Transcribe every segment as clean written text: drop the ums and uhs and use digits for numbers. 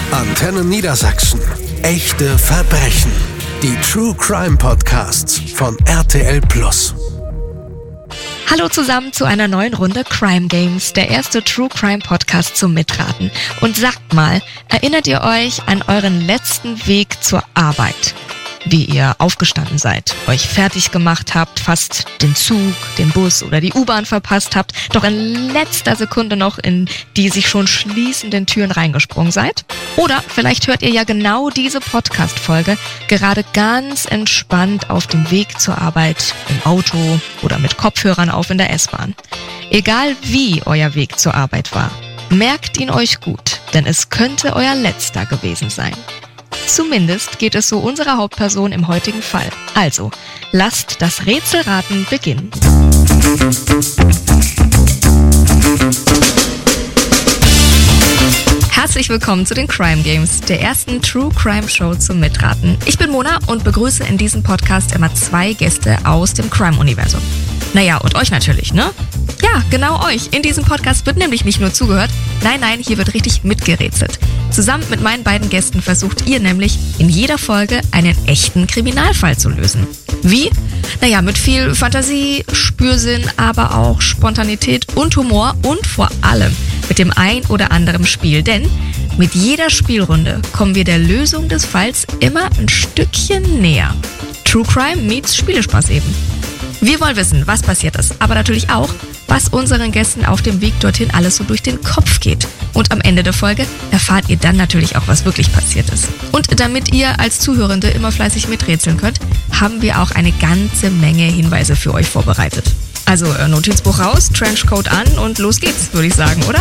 Antenne Niedersachsen. Echte Verbrechen. Die True Crime Podcasts von RTL+. Hallo zusammen zu einer neuen Runde Crime Games, der erste True Crime Podcast zum Mitraten. Und sagt mal, erinnert ihr euch an euren letzten Weg zur Arbeit? Wie ihr aufgestanden seid, euch fertig gemacht habt, fast den Zug, den Bus oder die U-Bahn verpasst habt, doch in letzter Sekunde noch in die sich schon schließenden Türen reingesprungen seid? Oder vielleicht hört ihr ja genau diese Podcast-Folge gerade ganz entspannt auf dem Weg zur Arbeit, im Auto oder mit Kopfhörern auf in der S-Bahn. Egal wie euer Weg zur Arbeit war, merkt ihn euch gut, denn es könnte euer letzter gewesen sein. Zumindest geht es so unserer Hauptperson im heutigen Fall. Also, lasst das Rätselraten beginnen. Herzlich willkommen zu den Crime Games, der ersten True Crime Show zum Mitraten. Ich bin Mona und begrüße in diesem Podcast immer 2 Gäste aus dem Crime-Universum. Naja, und euch natürlich, ne? Ja, genau euch. In diesem Podcast wird nämlich nicht nur zugehört, nein, hier wird richtig mitgerätselt. Zusammen mit meinen beiden Gästen versucht ihr nämlich in jeder Folge einen echten Kriminalfall zu lösen. Wie? Naja, mit viel Fantasie, Spürsinn, aber auch Spontanität und Humor und vor allem mit dem ein oder anderen Spiel. Denn mit jeder Spielrunde kommen wir der Lösung des Falls immer ein Stückchen näher. True Crime meets Spielespaß eben. Wir wollen wissen, was passiert ist, aber natürlich auch, was unseren Gästen auf dem Weg dorthin alles so durch den Kopf geht. Und am Ende der Folge erfahrt ihr dann natürlich auch, was wirklich passiert ist. Und damit ihr als Zuhörende immer fleißig miträtseln könnt, haben wir auch eine ganze Menge Hinweise für euch vorbereitet. Also Notizbuch raus, Trenchcoat an und los geht's, würde ich sagen, oder?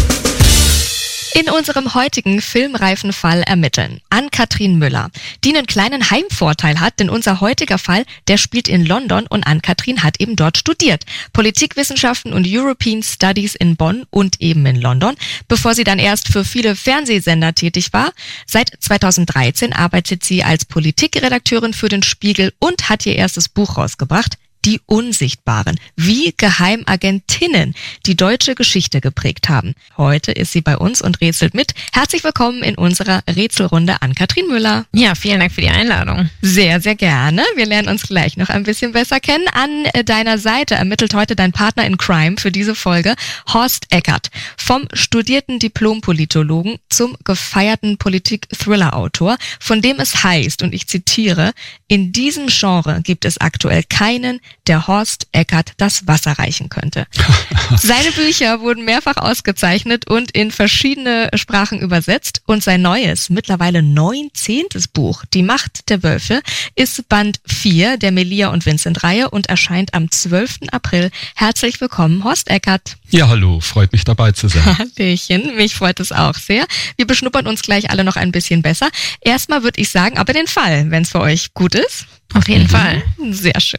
In unserem heutigen filmreifen Fall ermitteln Ann-Kathrin Müller, die einen kleinen Heimvorteil hat, denn unser heutiger Fall, der spielt in London und Ann-Kathrin hat eben dort studiert. Politikwissenschaften und European Studies in Bonn und eben in London, bevor sie dann erst für viele Fernsehsender tätig war. Seit 2013 arbeitet sie als Politikredakteurin für den Spiegel und hat ihr erstes Buch rausgebracht. Die Unsichtbaren, wie Geheimagentinnen die deutsche Geschichte geprägt haben. Heute ist sie bei uns und rätselt mit. Herzlich willkommen in unserer Rätselrunde Ann-Kathrin Müller. Ja, vielen Dank für die Einladung. Sehr, sehr gerne. Wir lernen uns gleich noch ein bisschen besser kennen. An deiner Seite ermittelt heute dein Partner in Crime für diese Folge, Horst Eckert. Vom studierten Diplom-Politologen zum gefeierten Politik-Thriller-Autor, von dem es heißt, und ich zitiere, in diesem Genre gibt es aktuell keinen, der Horst Eckert das Wasser reichen könnte. Seine Bücher wurden mehrfach ausgezeichnet und in verschiedene Sprachen übersetzt und sein neues, mittlerweile 19. Buch, Die Macht der Wölfe, ist Band 4 der Melia und Vincent-Reihe und erscheint am 12. April. Herzlich willkommen, Horst Eckert. Ja, hallo, freut mich dabei zu sein. Hallöchen, mich freut es auch sehr. Wir beschnuppern uns gleich alle noch ein bisschen besser. Erstmal würde ich sagen, aber den Fall, wenn es für euch gut ist. Auf jeden Fall. Sehr schön.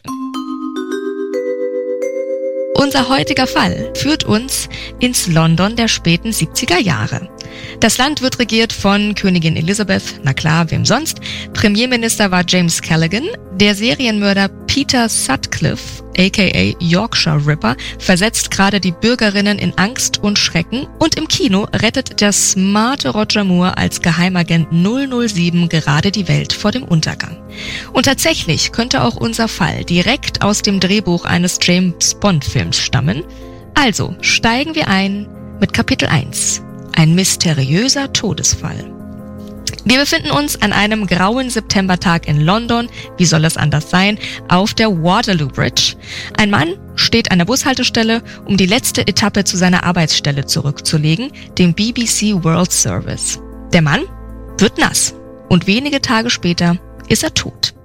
Unser heutiger Fall führt uns ins London der späten 70er Jahre. Das Land wird regiert von Königin Elizabeth, na klar, wem sonst. Premierminister war James Callaghan. Der Serienmörder Peter Sutcliffe, aka Yorkshire Ripper, versetzt gerade die Bürgerinnen in Angst und Schrecken und im Kino rettet der smarte Roger Moore als Geheimagent 007 gerade die Welt vor dem Untergang. Und tatsächlich könnte auch unser Fall direkt aus dem Drehbuch eines James Bond-Films stammen. Also steigen wir ein mit Kapitel 1. Ein mysteriöser Todesfall. Wir befinden uns an einem grauen Septembertag in London, wie soll es anders sein, auf der Waterloo Bridge. Ein Mann steht an der Bushaltestelle, um die letzte Etappe zu seiner Arbeitsstelle zurückzulegen, dem BBC World Service. Der Mann wird nass und wenige Tage später ist er tot.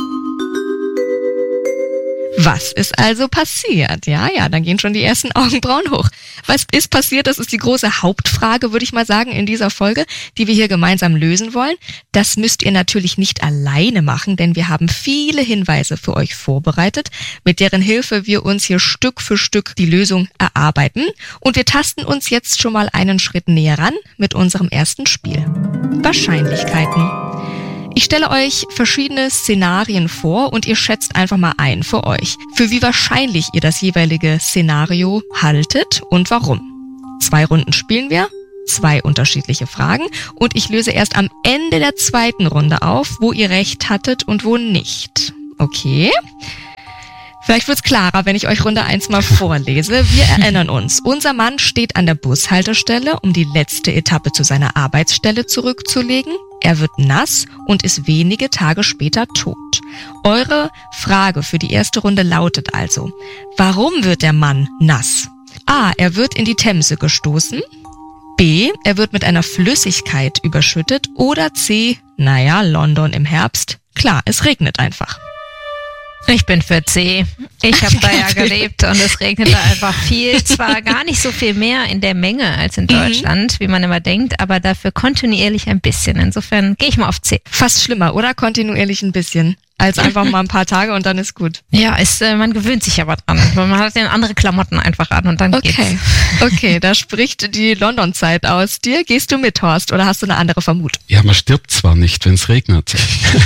Was ist also passiert? Ja, dann gehen schon die ersten Augenbrauen hoch. Was ist passiert? Das ist die große Hauptfrage, würde ich mal sagen, in dieser Folge, die wir hier gemeinsam lösen wollen. Das müsst ihr natürlich nicht alleine machen, denn wir haben viele Hinweise für euch vorbereitet, mit deren Hilfe wir uns hier Stück für Stück die Lösung erarbeiten. Und wir tasten uns jetzt schon mal einen Schritt näher ran mit unserem ersten Spiel. Wahrscheinlichkeiten. Ich stelle euch verschiedene Szenarien vor und ihr schätzt einfach mal ein für euch, für wie wahrscheinlich ihr das jeweilige Szenario haltet und warum. 2 Runden spielen wir 2 unterschiedliche Fragen und ich löse erst am Ende der zweiten Runde auf, wo ihr recht hattet und wo nicht. Okay? Vielleicht wird's klarer, wenn ich euch Runde 1 mal vorlese. Wir erinnern uns, unser Mann steht an der Bushaltestelle, um die letzte Etappe zu seiner Arbeitsstelle zurückzulegen. Er wird nass und ist wenige Tage später tot. Eure Frage für die erste Runde lautet also, warum wird der Mann nass? A. Er wird in die Themse gestoßen. B. Er wird mit einer Flüssigkeit überschüttet. Oder C. London im Herbst. Klar, es regnet einfach. Ich bin für C. Ich habe da ja gelebt und es regnete einfach viel. Zwar gar nicht so viel mehr in der Menge als in Deutschland, wie man immer denkt, aber dafür kontinuierlich ein bisschen. Insofern gehe ich mal auf C. Fast schlimmer, oder? Kontinuierlich ein bisschen. Als einfach mal ein paar Tage und dann ist gut. Ja, man gewöhnt sich aber dran. Man hat dann andere Klamotten einfach an und dann geht's. Okay, da spricht die London-Zeit aus dir. Gehst du mit, Horst, oder hast du eine andere Vermutung? Ja, man stirbt zwar nicht, wenn es regnet.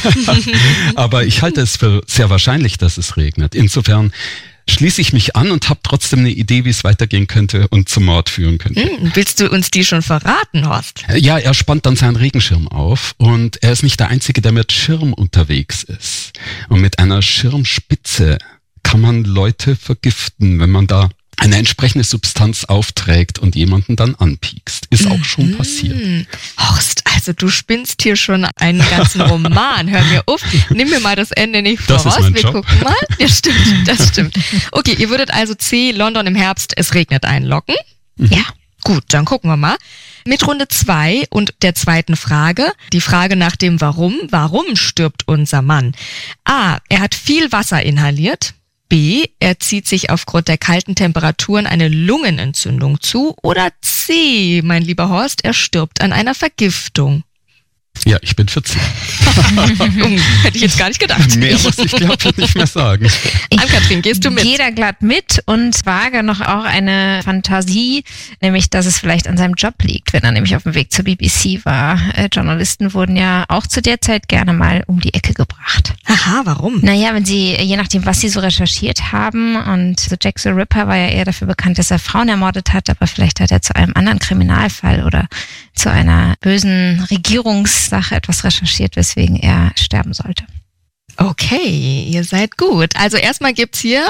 Aber ich halte es für sehr wahrscheinlich, dass es regnet. Insofern schließe ich mich an und habe trotzdem eine Idee, wie es weitergehen könnte und zum Mord führen könnte. Willst du uns die schon verraten, Horst? Ja, er spannt dann seinen Regenschirm auf und er ist nicht der Einzige, der mit Schirm unterwegs ist. Und mit einer Schirmspitze kann man Leute vergiften, wenn man da eine entsprechende Substanz aufträgt und jemanden dann anpiekst. Ist auch schon passiert. Horst, also du spinnst hier schon einen ganzen Roman. Hör mir auf, nimm mir mal das Ende nicht voraus. Das ist mein Wir Job. gucken mal. Ja, stimmt, das stimmt. Okay, ihr würdet also C, London im Herbst, es regnet einloggen. Ja. Gut, dann gucken wir mal. Mit Runde 2 und der zweiten Frage, die Frage nach dem Warum. Warum stirbt unser Mann? A, er hat viel Wasser inhaliert. B, er zieht sich aufgrund der kalten Temperaturen eine Lungenentzündung zu. Oder C, mein lieber Horst, er stirbt an einer Vergiftung. Ja, ich bin 14. Hätte ich jetzt gar nicht gedacht. Mehr muss ich, glaube ich, nicht mehr sagen. Ann-Kathrin, gehst du mit? Gehe da glatt mit und wage noch auch eine Fantasie, nämlich, dass es vielleicht an seinem Job liegt, wenn er nämlich auf dem Weg zur BBC war. Journalisten wurden ja auch zu der Zeit gerne mal um die Ecke gebracht. Aha, warum? Naja, wenn sie, je nachdem, was sie so recherchiert haben, und so Jack the Ripper war ja eher dafür bekannt, dass er Frauen ermordet hat, aber vielleicht hat er zu einem anderen Kriminalfall oder zu einer bösen Regierungssache etwas recherchiert, weswegen er sterben sollte. Okay, ihr seid gut. Also erstmal gibt's hier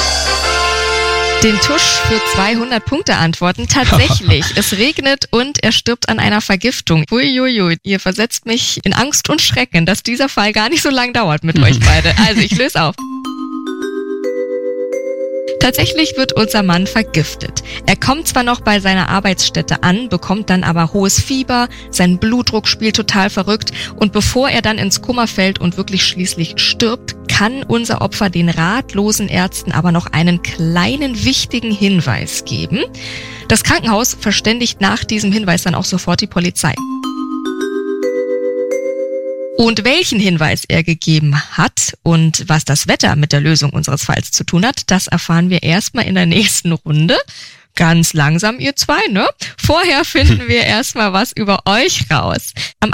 den Tusch für 200 Punkte Antworten. Tatsächlich, es regnet und er stirbt an einer Vergiftung. Uiuiui, ihr versetzt mich in Angst und Schrecken, dass dieser Fall gar nicht so lang dauert mit euch beide. Also ich löse auf. Tatsächlich wird unser Mann vergiftet. Er kommt zwar noch bei seiner Arbeitsstätte an, bekommt dann aber hohes Fieber, sein Blutdruck spielt total verrückt und bevor er dann ins Koma fällt und wirklich schließlich stirbt, kann unser Opfer den ratlosen Ärzten aber noch einen kleinen wichtigen Hinweis geben. Das Krankenhaus verständigt nach diesem Hinweis dann auch sofort die Polizei. Und welchen Hinweis er gegeben hat und was das Wetter mit der Lösung unseres Falls zu tun hat, das erfahren wir erstmal in der nächsten Runde. Ganz langsam, ihr zwei, ne? Vorher finden wir erstmal was über euch raus. Am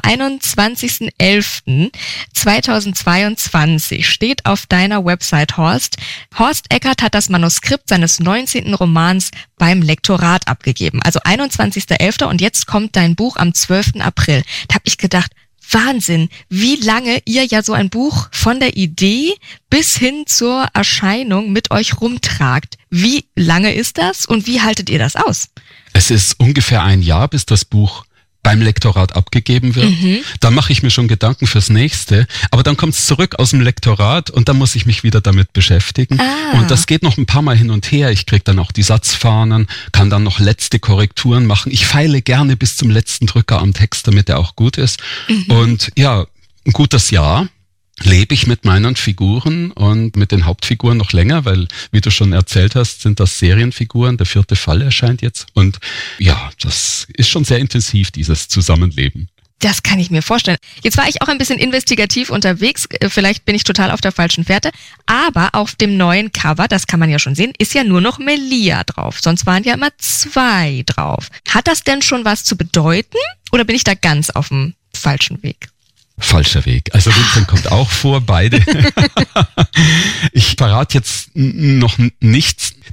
21.11.2022 steht auf deiner Website, Horst Eckert hat das Manuskript seines 19. Romans beim Lektorat abgegeben. Also 21.11. und jetzt kommt dein Buch am 12. April. Da habe ich gedacht, Wahnsinn, wie lange ihr ja so ein Buch von der Idee bis hin zur Erscheinung mit euch rumtragt. Wie lange ist das und wie haltet ihr das aus? Es ist ungefähr ein Jahr, bis das Buch beim Lektorat abgegeben wird. Dann mache ich mir schon Gedanken fürs nächste, aber dann kommt es zurück aus dem Lektorat und dann muss ich mich wieder damit beschäftigen. Und das geht noch ein paar Mal hin und her. Ich kriege dann auch die Satzfahnen, kann dann noch letzte Korrekturen machen. Ich feile gerne bis zum letzten Drücker am Text, damit er auch gut ist. Und ja, ein gutes Jahr lebe ich mit meinen Figuren und mit den Hauptfiguren noch länger, weil, wie du schon erzählt hast, sind das Serienfiguren. Der 4. Fall erscheint jetzt. Und ja, das ist schon sehr intensiv, dieses Zusammenleben. Das kann ich mir vorstellen. Jetzt war ich auch ein bisschen investigativ unterwegs. Vielleicht bin ich total auf der falschen Fährte. Aber auf dem neuen Cover, das kann man ja schon sehen, ist ja nur noch Melia drauf. Sonst waren ja immer 2 drauf. Hat das denn schon was zu bedeuten? Oder bin ich da ganz auf dem falschen Weg? Falscher Weg. Also Vincent kommt auch vor, beide. Ich verrate jetzt noch nichts.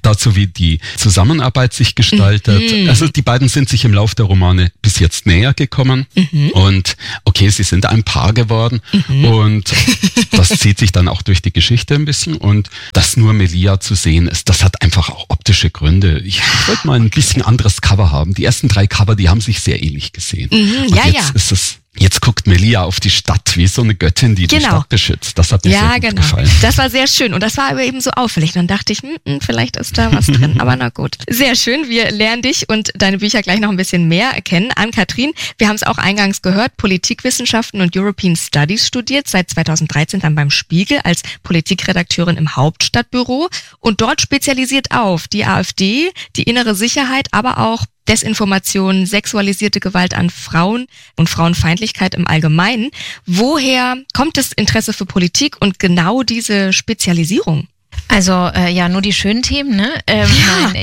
dazu, wie die Zusammenarbeit sich gestaltet. Also die beiden sind sich im Lauf der Romane bis jetzt näher gekommen und okay, sie sind ein Paar geworden und das zieht sich dann auch durch die Geschichte ein bisschen und dass nur Melia zu sehen ist, das hat einfach auch optische Gründe. Ich wollte mal ein bisschen anderes Cover haben. Die ersten 3 Cover, die haben sich sehr ähnlich gesehen. Und jetzt ist es Jetzt guckt Melia auf die Stadt wie so eine Göttin, die die Stadt beschützt. Das hat mir sehr gut gefallen. Das war sehr schön und das war aber eben so auffällig. Und dann dachte ich, vielleicht ist da was drin, aber na gut. Sehr schön, wir lernen dich und deine Bücher gleich noch ein bisschen mehr kennen. Ann-Kathrin, wir haben es auch eingangs gehört, Politikwissenschaften und European Studies studiert, seit 2013 dann beim Spiegel als Politikredakteurin im Hauptstadtbüro und dort spezialisiert auf die AfD, die innere Sicherheit, aber auch Desinformation, sexualisierte Gewalt an Frauen und Frauenfeindlichkeit im Allgemeinen. Woher kommt das Interesse für Politik und genau diese Spezialisierung? Also nur die schönen Themen, ne? Nein,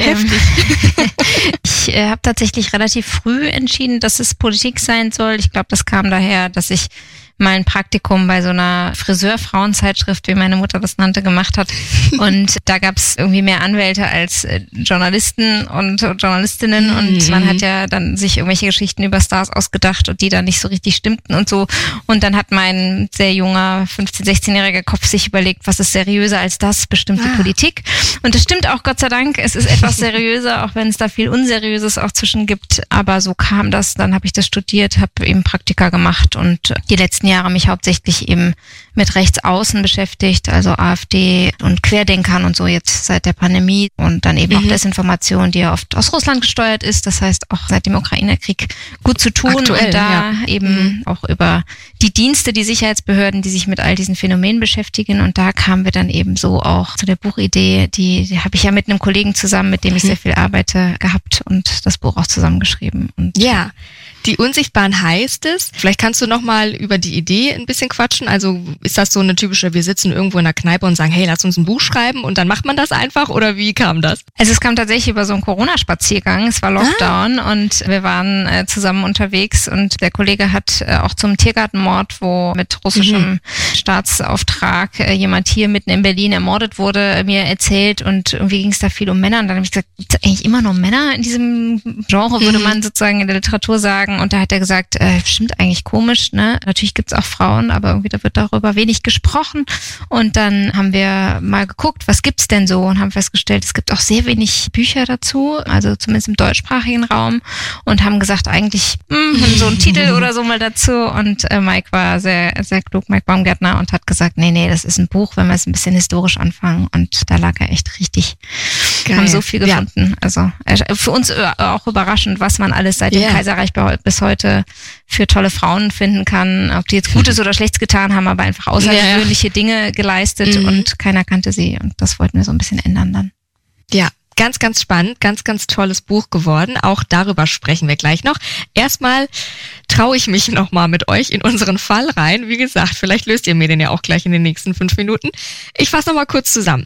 ich habe tatsächlich relativ früh entschieden, dass es Politik sein soll. Ich glaube, das kam daher, dass ich mal ein Praktikum bei so einer Friseur-Frauenzeitschrift, wie meine Mutter das nannte, gemacht hat. Und da gab es irgendwie mehr Anwälte als Journalisten und Journalistinnen. Und man hat ja dann sich irgendwelche Geschichten über Stars ausgedacht und die dann nicht so richtig stimmten und so. Und dann hat mein sehr junger 15-, 16-jähriger Kopf sich überlegt, was ist seriöser als das? Bestimmt die Politik. Und das stimmt auch, Gott sei Dank. Es ist etwas seriöser, auch wenn es da viel Unseriöses auch zwischen gibt. Aber so kam das. Dann habe ich das studiert, habe eben Praktika gemacht und die letzten Jahre mich hauptsächlich eben mit Rechtsaußen beschäftigt, also AfD und Querdenkern und so jetzt seit der Pandemie und dann eben auch Desinformation, die ja oft aus Russland gesteuert ist, das heißt auch seit dem Ukraine-Krieg gut zu tun aktuell, und da eben auch über die Dienste, die Sicherheitsbehörden, die sich mit all diesen Phänomenen beschäftigen und da kamen wir dann eben so auch zu der Buchidee, die habe ich ja mit einem Kollegen zusammen, mit dem ich sehr viel arbeite, gehabt und das Buch auch zusammengeschrieben. Und ja. Die Unsichtbaren heißt es. Vielleicht kannst du noch mal über die Idee ein bisschen quatschen. Also ist das so eine typische, wir sitzen irgendwo in der Kneipe und sagen, hey, lass uns ein Buch schreiben und dann macht man das einfach oder wie kam das? Also es kam tatsächlich über so einen Corona-Spaziergang. Es war Lockdown und wir waren zusammen unterwegs und der Kollege hat auch zum Tiergartenmord, wo mit russischem Staatsauftrag jemand hier mitten in Berlin ermordet wurde, mir erzählt und irgendwie ging es da viel um Männer und dann habe ich gesagt, gibt es eigentlich immer nur Männer in diesem Genre, würde man sozusagen in der Literatur sagen. Und da hat er gesagt, stimmt eigentlich komisch, ne? Natürlich gibt's auch Frauen, aber irgendwie da wird darüber wenig gesprochen. Und dann haben wir mal geguckt, was gibt's denn so? Und haben festgestellt, es gibt auch sehr wenig Bücher dazu, also zumindest im deutschsprachigen Raum. Und haben gesagt, eigentlich so ein Titel oder so mal dazu. Und Mike war sehr, sehr klug, Mike Baumgärtner, und hat gesagt, nee, das ist ein Buch, wenn wir es ein bisschen historisch anfangen. Und da lag er echt richtig. Geil. Haben so viel gefunden. Ja. Also für uns auch überraschend, was man alles seit dem Kaiserreich bis heute für tolle Frauen finden kann, ob die jetzt Gutes oder Schlechtes getan haben, aber einfach außergewöhnliche Dinge geleistet und keiner kannte sie und das wollten wir so ein bisschen ändern dann. Ja, ganz, ganz spannend, ganz, ganz tolles Buch geworden, auch darüber sprechen wir gleich noch. Erstmal traue ich mich nochmal mit euch in unseren Fall rein, wie gesagt, vielleicht löst ihr mir den ja auch gleich in den nächsten 5 Minuten. Ich fasse nochmal kurz zusammen.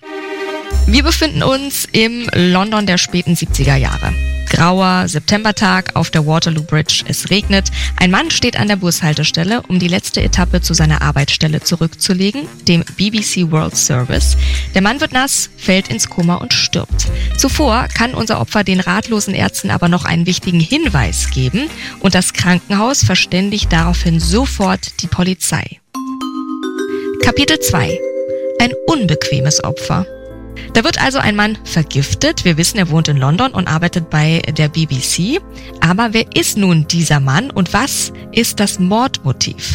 Wir befinden uns im London der späten 70er Jahre. Grauer Septembertag auf der Waterloo Bridge. Es regnet. Ein Mann steht an der Bushaltestelle, um die letzte Etappe zu seiner Arbeitsstelle zurückzulegen, dem BBC World Service. Der Mann wird nass, fällt ins Koma und stirbt. Zuvor kann unser Opfer den ratlosen Ärzten aber noch einen wichtigen Hinweis geben und das Krankenhaus verständigt daraufhin sofort die Polizei. Kapitel 2. Ein unbequemes Opfer. Da wird also ein Mann vergiftet. Wir wissen, er wohnt in London und arbeitet bei der BBC. Aber wer ist nun dieser Mann und was ist das Mordmotiv?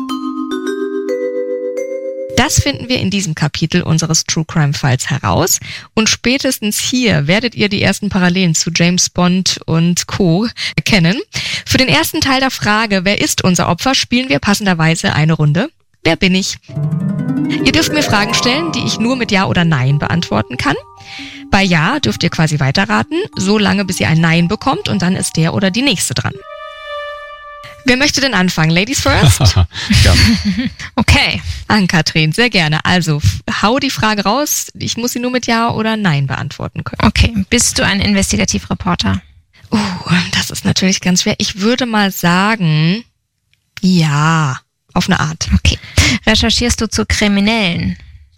Das finden wir in diesem Kapitel unseres True Crime Files heraus. Und spätestens hier werdet ihr die ersten Parallelen zu James Bond und Co. erkennen. Für den ersten Teil der Frage, wer ist unser Opfer, spielen wir passenderweise eine Runde. Wer bin ich? Ihr dürft mir Fragen stellen, die ich nur mit Ja oder Nein beantworten kann. Bei Ja dürft ihr quasi weiterraten, so lange bis ihr ein Nein bekommt und dann ist der oder die Nächste dran. Wer möchte denn anfangen? Ladies first? Ja. Okay. Ann-Kathrin, sehr gerne. Also, hau die Frage raus. Ich muss sie nur mit Ja oder Nein beantworten können. Okay. Bist du ein Investigativreporter? Das ist natürlich ganz schwer. Ich würde mal sagen, ja. Auf eine Art. Okay. Recherchierst du zu Kriminellen?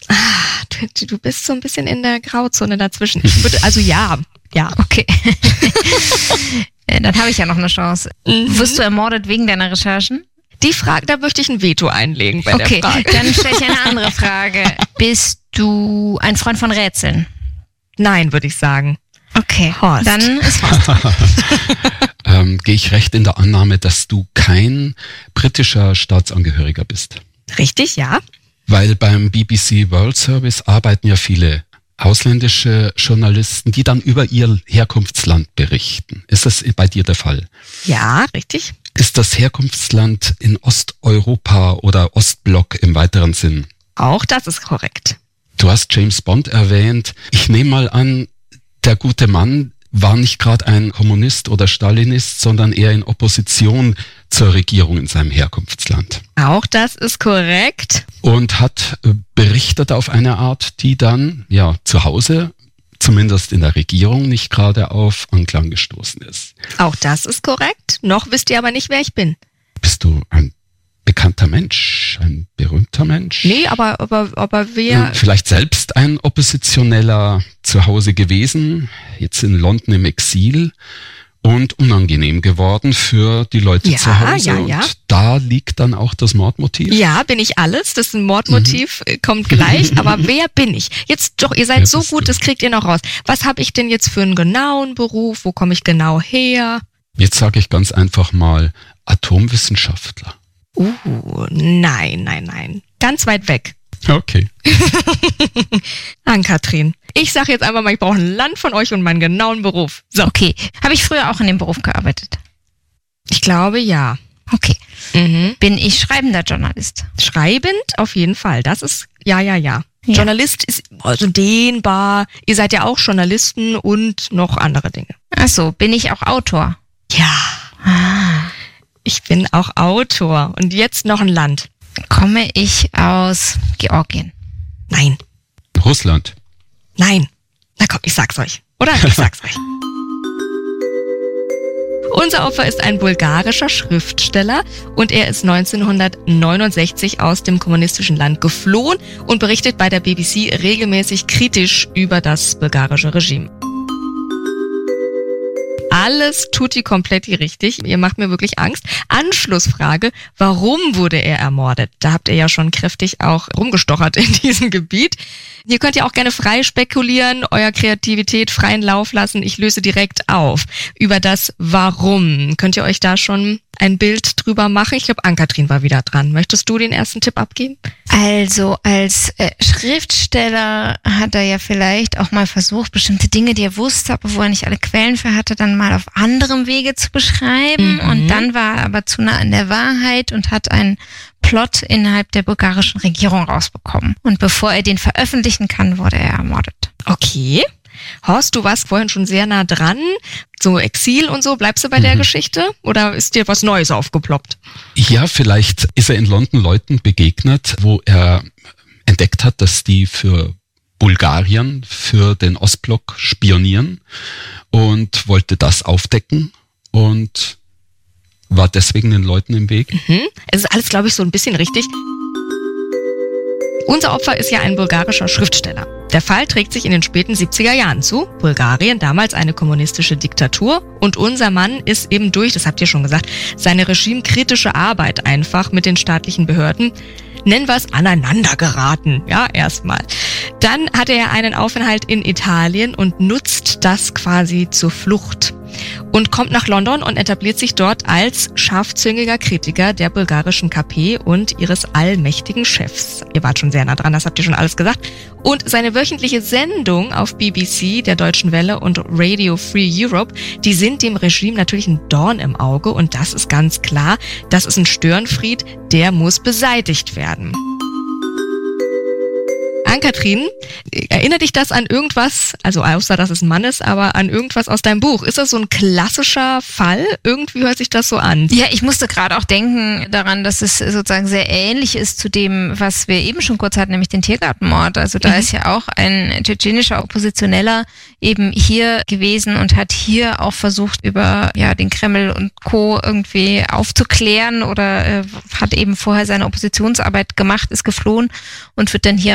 Du bist so ein bisschen in der Grauzone dazwischen. Ich würde, also ja. Okay. Dann habe ich ja noch eine Chance. Wirst du ermordet wegen deiner Recherchen? Die Frage, da möchte ich ein Veto einlegen bei der Frage. Okay, dann stelle ich eine andere Frage. Bist du ein Freund von Rätseln? Nein, würde ich sagen. Okay, Horst. Dann ist Horst. Gehe ich recht in der Annahme, dass du kein britischer Staatsangehöriger bist? Richtig, ja. Weil beim BBC World Service arbeiten ja viele ausländische Journalisten, die dann über ihr Herkunftsland berichten. Ist das bei dir der Fall? Ja, richtig. Ist das Herkunftsland in Osteuropa oder Ostblock im weiteren Sinn? Auch das ist korrekt. Du hast James Bond erwähnt. Ich nehme mal an, der gute Mann war nicht gerade ein Kommunist oder Stalinist, sondern eher in Opposition zur Regierung in seinem Herkunftsland. Auch das ist korrekt. Und hat berichtet auf eine Art, die dann zu Hause, zumindest in der Regierung, nicht gerade auf Anklang gestoßen ist. Auch das ist korrekt. Noch wisst ihr aber nicht, wer ich bin. Bist du ein bekannter Mensch, ein berühmter Mensch? Nee, aber wer... Vielleicht selbst ein Oppositioneller zu Hause gewesen, jetzt in London im Exil und unangenehm geworden für die Leute zu Hause. Ja. Und da liegt dann auch das Mordmotiv? Ja, bin ich alles. Das ist ein Mordmotiv, kommt gleich. Aber wer bin ich? Jetzt doch, ihr seid so gut, das kriegt ihr noch raus. Was habe ich denn jetzt für einen genauen Beruf? Wo komme ich genau her? Jetzt sage ich ganz einfach mal Atomwissenschaftler. Nein. Ganz weit weg. Okay. Ann-Kathrin, ich sage jetzt einfach mal, ich brauche ein Land von euch und meinen genauen Beruf. So. Okay. Habe ich früher auch in dem Beruf gearbeitet? Ich glaube, ja. Okay. Bin ich schreibender Journalist? Schreibend auf jeden Fall. Das ist, ja. Journalist ist also dehnbar. Ihr seid ja auch Journalisten und noch andere Dinge. Ach so, bin ich auch Autor? Ja. Ich bin auch Autor. Und jetzt noch ein Land. Komme ich aus Georgien? Nein. Russland? Nein. Na komm, ich sag's euch. Oder? Ich sag's euch. Unser Opfer ist ein bulgarischer Schriftsteller und er ist 1969 aus dem kommunistischen Land geflohen und berichtet bei der BBC regelmäßig kritisch über das bulgarische Regime. Alles tutti kompletti richtig. Ihr macht mir wirklich Angst. Anschlussfrage, warum wurde er ermordet? Da habt ihr ja schon kräftig auch rumgestochert in diesem Gebiet. Hier könnt ihr auch gerne frei spekulieren, eurer Kreativität freien Lauf lassen. Ich löse direkt auf. Über das Warum. Könnt ihr euch da schon ein Bild drüber machen? Ich glaube, Ann-Kathrin war wieder dran. Möchtest du den ersten Tipp abgeben? Also als Schriftsteller hat er ja vielleicht auch mal versucht, bestimmte Dinge, die er wusste, aber wo er nicht alle Quellen für hatte, dann mal auf anderem Wege zu beschreiben. Und dann war er aber zu nah an der Wahrheit und hat einen Plot innerhalb der bulgarischen Regierung rausbekommen. Und bevor er den veröffentlichen kann, wurde er ermordet. Okay. Horst, du warst vorhin schon sehr nah dran. So Exil und so, bleibst du bei der Geschichte? Oder ist dir was Neues aufgeploppt? Ja, vielleicht ist er in London Leuten begegnet, wo er entdeckt hat, dass die für Bulgarien, für den Ostblock spionieren und wollte das aufdecken und war deswegen den Leuten im Weg. Es ist alles, glaube ich, so ein bisschen richtig. Unser Opfer ist ja ein bulgarischer Schriftsteller. Der Fall trägt sich in den späten 70er Jahren zu. Bulgarien, damals eine kommunistische Diktatur. Und unser Mann ist eben durch, das habt ihr schon gesagt, seine regimekritische Arbeit einfach mit den staatlichen Behörden, nennen wir es, aneinander geraten. Ja, erstmal. Dann hatte er einen Aufenthalt in Italien und nutzt das quasi zur Flucht. Und kommt nach London und etabliert sich dort als scharfzüngiger Kritiker der bulgarischen KP und ihres allmächtigen Chefs. Ihr wart schon sehr nah dran, das habt ihr schon alles gesagt. Und seine wöchentliche Sendung auf BBC, der Deutschen Welle und Radio Free Europe, die sind dem Regime natürlich ein Dorn im Auge und das ist ganz klar, das ist ein Störenfried, der muss beseitigt werden. Ann-Kathrin, erinnert dich das an irgendwas, also außer dass es ein Mann ist, aber an irgendwas aus deinem Buch? Ist das so ein klassischer Fall? Irgendwie hört sich das so an. Ja, ich musste gerade auch denken daran, dass es sozusagen sehr ähnlich ist zu dem, was wir eben schon kurz hatten, nämlich den Tiergartenmord. Also da ist ja auch ein tschetschenischer Oppositioneller eben hier gewesen und hat hier auch versucht, über den Kreml und Co. irgendwie aufzuklären oder hat eben vorher seine Oppositionsarbeit gemacht, ist geflohen und wird dann hier am helllichten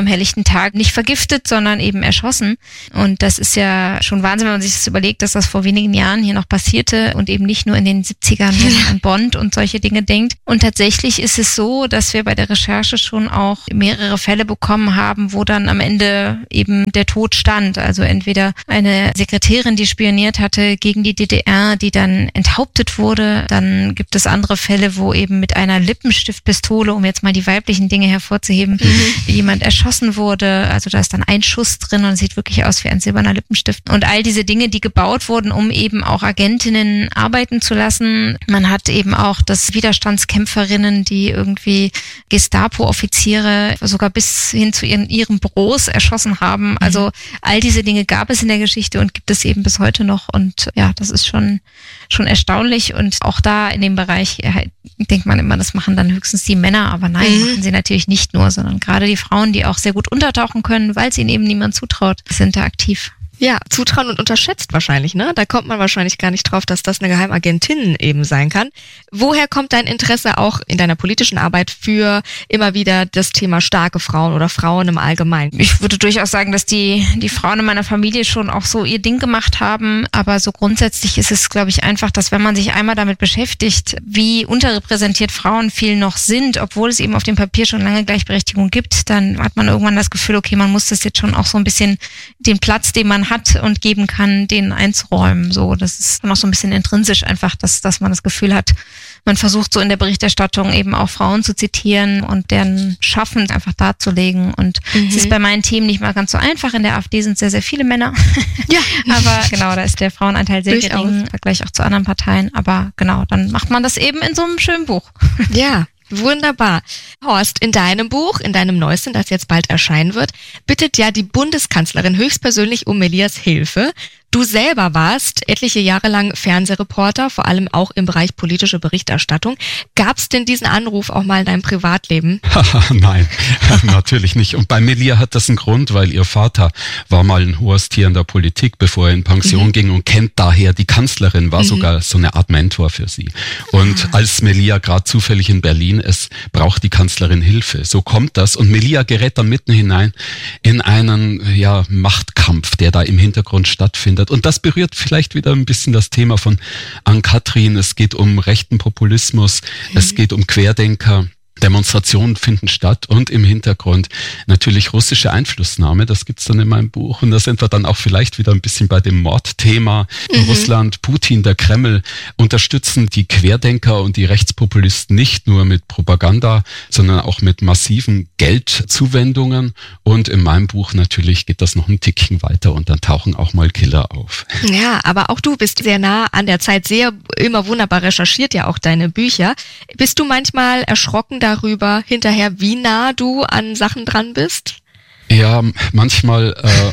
Tag nicht vergiftet, sondern eben erschossen. Und das ist ja schon Wahnsinn, wenn man sich das überlegt, dass das vor wenigen Jahren hier noch passierte und eben nicht nur in den 70ern, wenn man an Bond und solche Dinge denkt. Und tatsächlich ist es so, dass wir bei der Recherche schon auch mehrere Fälle bekommen haben, wo dann am Ende eben der Tod stand. Also entweder eine Sekretärin, die spioniert hatte gegen die DDR, die dann enthauptet wurde. Dann gibt es andere Fälle, wo eben mit einer Lippenstiftpistole, um jetzt mal die weiblichen Dinge hervorzuheben, jemand erschossen wurde. Also da ist dann ein Schuss drin und es sieht wirklich aus wie ein silberner Lippenstift. Und all diese Dinge, die gebaut wurden, um eben auch Agentinnen arbeiten zu lassen. Man hat eben auch das Widerstandskämpferinnen, die irgendwie Gestapo-Offiziere sogar bis hin zu ihren Büros erschossen haben. Also all diese Dinge gab es in der Geschichte und gibt es eben bis heute noch. Und ja, das ist schon erstaunlich. Und auch da in dem Bereich denkt man immer, das machen dann höchstens die Männer. Aber nein, machen sie natürlich nicht nur, sondern gerade die Frauen, die auch sehr gut untertauchen können, weil es ihnen eben niemand zutraut, sind da aktiv. Ja, zutrauen und unterschätzt wahrscheinlich, ne? Da kommt man wahrscheinlich gar nicht drauf, dass das eine Geheimagentin eben sein kann. Woher kommt dein Interesse auch in deiner politischen Arbeit für immer wieder das Thema starke Frauen oder Frauen im Allgemeinen? Ich würde durchaus sagen, dass die Frauen in meiner Familie schon auch so ihr Ding gemacht haben. Aber so grundsätzlich ist es, glaube ich, einfach, dass wenn man sich einmal damit beschäftigt, wie unterrepräsentiert Frauen viel noch sind, obwohl es eben auf dem Papier schon lange Gleichberechtigung gibt, dann hat man irgendwann das Gefühl, okay, man muss das jetzt schon auch so ein bisschen den Platz, den man hat und geben kann, den einzuräumen. So, das ist noch so ein bisschen intrinsisch einfach, dass man das Gefühl hat, man versucht so in der Berichterstattung eben auch Frauen zu zitieren und deren Schaffen einfach darzulegen. Und es ist bei meinen Themen nicht mal ganz so einfach. In der AfD sind sehr, sehr viele Männer. Ja. Aber genau, da ist der Frauenanteil sehr gering im Vergleich auch zu anderen Parteien. Aber genau, dann macht man das eben in so einem schönen Buch. Ja. Wunderbar. Horst, in deinem Buch, in deinem neuesten, das jetzt bald erscheinen wird, bittet ja die Bundeskanzlerin höchstpersönlich um Melias Hilfe. Du selber warst etliche Jahre lang Fernsehreporter, vor allem auch im Bereich politische Berichterstattung. Gab es denn diesen Anruf auch mal in deinem Privatleben? Nein, natürlich nicht. Und bei Melia hat das einen Grund, weil ihr Vater war mal ein hohes Tier in der Politik, bevor er in Pension ging und kennt daher die Kanzlerin, war sogar so eine Art Mentor für sie. Und als Melia gerade zufällig in Berlin ist, braucht die Kanzlerin Hilfe. So kommt das. Und Melia gerät dann mitten hinein in einen Machtkampf, der da im Hintergrund stattfindet. Und das berührt vielleicht wieder ein bisschen das Thema von Ann-Kathrin. Es geht um rechten Populismus, es geht um Querdenker. Demonstrationen finden statt und im Hintergrund natürlich russische Einflussnahme, das gibt's dann in meinem Buch. Und da sind wir dann auch vielleicht wieder ein bisschen bei dem Mordthema in Russland. Putin, der Kreml unterstützen die Querdenker und die Rechtspopulisten nicht nur mit Propaganda, sondern auch mit massiven Geldzuwendungen. Und in meinem Buch natürlich geht das noch ein Tickchen weiter und dann tauchen auch mal Killer auf. Ja, aber auch du bist sehr nah an der Zeit, sehr immer wunderbar recherchiert, ja auch deine Bücher. Bist du manchmal erschrocken darüber hinterher, wie nah du an Sachen dran bist? Ja, manchmal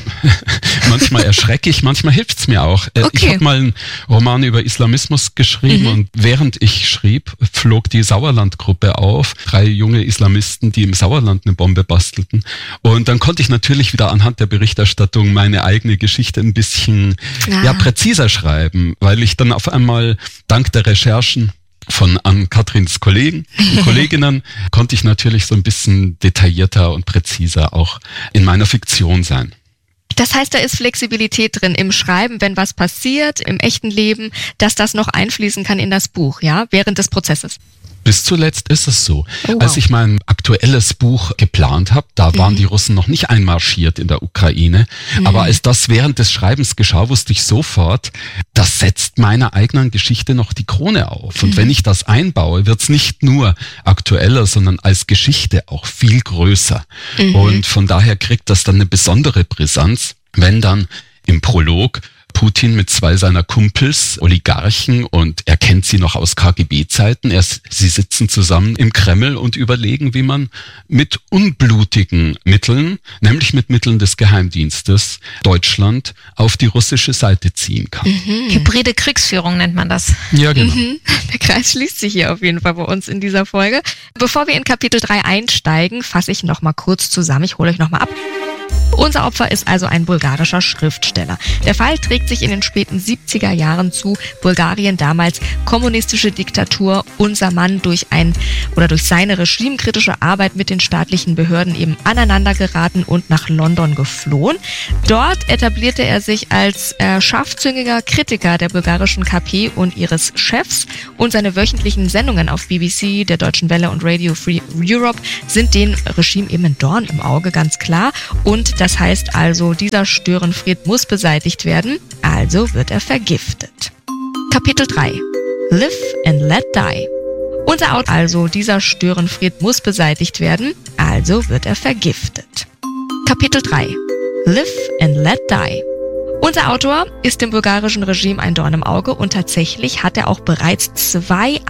erschrecke ich, manchmal hilft's mir auch. Okay. Ich habe mal einen Roman über Islamismus geschrieben und während ich schrieb, flog die Sauerland-Gruppe auf. 3 junge Islamisten, die im Sauerland eine Bombe bastelten. Und dann konnte ich natürlich wieder anhand der Berichterstattung meine eigene Geschichte ein bisschen präziser schreiben, weil ich dann auf einmal dank der Recherchen von Ann-Kathrins Kollegen und Kolleginnen konnte ich natürlich so ein bisschen detaillierter und präziser auch in meiner Fiktion sein. Das heißt, da ist Flexibilität drin im Schreiben, wenn was passiert im echten Leben, dass das noch einfließen kann in das Buch, ja, während des Prozesses. Bis zuletzt ist es so. Oh, wow. Als ich mein aktuelles Buch geplant habe, da waren die Russen noch nicht einmarschiert in der Ukraine. Aber als das während des Schreibens geschah, wusste ich sofort, das setzt meiner eigenen Geschichte noch die Krone auf. Und wenn ich das einbaue, wird's nicht nur aktueller, sondern als Geschichte auch viel größer. Und von daher kriegt das dann eine besondere Brisanz, wenn dann im Prolog Putin mit 2 seiner Kumpels, Oligarchen, und er kennt sie noch aus KGB-Zeiten. Sie sitzen zusammen im Kreml und überlegen, wie man mit unblutigen Mitteln, nämlich mit Mitteln des Geheimdienstes, Deutschland auf die russische Seite ziehen kann. Hybride Kriegsführung nennt man das. Ja, genau. Der Kreis schließt sich hier auf jeden Fall bei uns in dieser Folge. Bevor wir in Kapitel 3 einsteigen, fasse ich noch mal kurz zusammen. Ich hole euch noch mal ab. Unser Opfer ist also ein bulgarischer Schriftsteller. Der Fall trägt sich in den späten 70er Jahren zu. Bulgarien, damals kommunistische Diktatur. Unser Mann durch seine regimekritische Arbeit mit den staatlichen Behörden eben aneinander geraten und nach London geflohen. Dort etablierte er sich als scharfzüngiger Kritiker der bulgarischen KP und ihres Chefs, und seine wöchentlichen Sendungen auf BBC, der Deutschen Welle und Radio Free Europe sind dem Regime eben ein Dorn im Auge, ganz klar. Und das heißt also, dieser Störenfried muss beseitigt werden, also wird er vergiftet. Kapitel 3. Live and let die. Dieser Störenfried muss beseitigt werden, also wird er vergiftet. Kapitel 3. Live and let die. Unser Autor ist dem bulgarischen Regime ein Dorn im Auge und tatsächlich hat er auch bereits 2